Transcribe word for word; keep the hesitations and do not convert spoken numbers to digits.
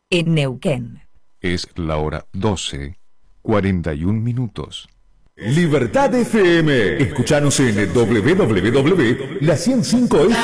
en Neuquén. Es la hora doce, cuarenta y un minutos. Libertad F M. Escuchanos en doble u doble u doble u punto la ciento cinco